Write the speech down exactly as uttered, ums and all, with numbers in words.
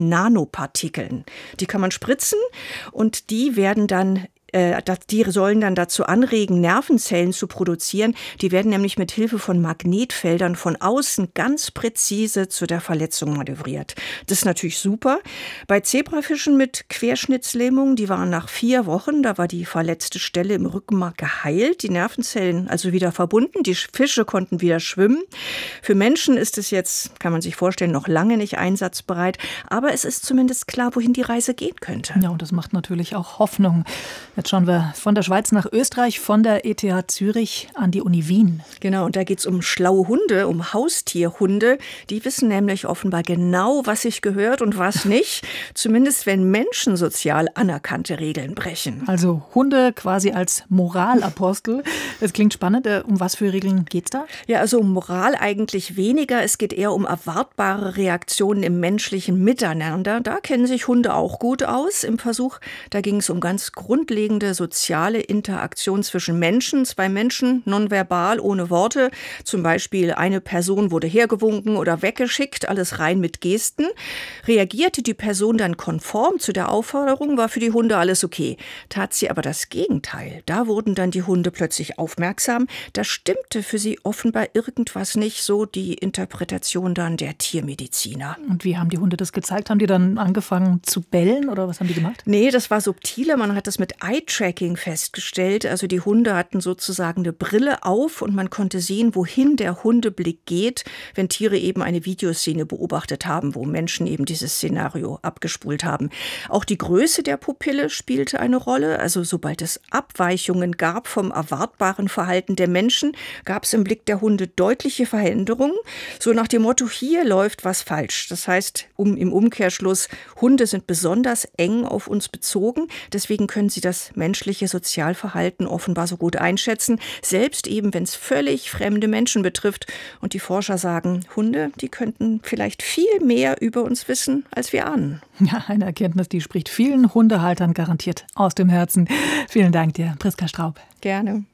Nanopartikeln. Die kann man spritzen und die werden dann Die sollen dann dazu anregen, Nervenzellen zu produzieren. Die werden nämlich mit Hilfe von Magnetfeldern von außen ganz präzise zu der Verletzung manövriert. Das ist natürlich super. Bei Zebrafischen mit Querschnittslähmung, die waren nach vier Wochen, da war die verletzte Stelle im Rückenmark geheilt, die Nervenzellen also wieder verbunden, die Fische konnten wieder schwimmen. Für Menschen ist es jetzt, kann man sich vorstellen, noch lange nicht einsatzbereit, aber es ist zumindest klar, wohin die Reise gehen könnte. Ja, und das macht natürlich auch Hoffnung. Jetzt schauen wir von der Schweiz nach Österreich, von der E T H Zürich an die Uni Wien. Genau, und da geht es um schlaue Hunde, um Haustierhunde. Die wissen nämlich offenbar genau, was sich gehört und was nicht. Zumindest wenn Menschen sozial anerkannte Regeln brechen. Also Hunde quasi als Moralapostel. Das klingt spannend. Um was für Regeln geht es da? Ja, also um Moral eigentlich weniger. Es geht eher um erwartbare Reaktionen im menschlichen Miteinander. Da kennen sich Hunde auch gut aus. Im Versuch, da ging es um ganz grundlegende soziale Interaktion zwischen Menschen. Zwei Menschen, nonverbal, ohne Worte. Zum Beispiel eine Person wurde hergewunken oder weggeschickt, alles rein mit Gesten. Reagierte die Person dann konform zu der Aufforderung, war für die Hunde alles okay. Tat sie aber das Gegenteil. Da wurden dann die Hunde plötzlich aufmerksam. Da stimmte für sie offenbar irgendwas nicht, so die Interpretation dann der Tiermediziner. Und wie haben die Hunde das gezeigt? Haben die dann angefangen zu bellen oder was haben die gemacht? Nee, das war subtiler. Man hat das mit Eye-Tracking festgestellt. Also die Hunde hatten sozusagen eine Brille auf und man konnte sehen, wohin der Hundeblick geht, wenn Tiere eben eine Videoszene beobachtet haben, wo Menschen eben dieses Szenario abgespult haben. Auch die Größe der Pupille spielte eine Rolle. Also sobald es Abweichungen gab vom erwartbaren Verhalten der Menschen, gab es im Blick der Hunde deutliche Veränderungen. So nach dem Motto, hier läuft was falsch. Das heißt, um, im Umkehrschluss, Hunde sind besonders eng auf uns bezogen. Deswegen können sie das menschliche Sozialverhalten offenbar so gut einschätzen, selbst eben, wenn es völlig fremde Menschen betrifft. Und die Forscher sagen, Hunde, die könnten vielleicht viel mehr über uns wissen, als wir ahnen. Ja, eine Erkenntnis, die spricht vielen Hundehaltern garantiert aus dem Herzen. Vielen Dank dir, Priska Straub. Gerne.